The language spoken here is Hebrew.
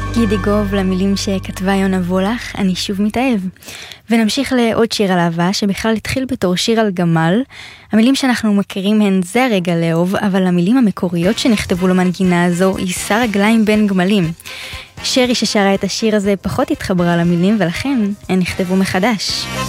גידי גוב למילים שכתבה יונה וולך, אני שוב מתאהב. ונמשיך לעוד שיר על אהבה, שבכלל התחיל בתור שיר על גמל. המילים שאנחנו מכירים הן זה הרגע לאהוב, אבל המילים המקוריות שנכתבו למנגינה הזו היא שר רגליים בין גמלים. שרי ששרה את השיר הזה פחות התחברה למילים, ולכן הן נכתבו מחדש.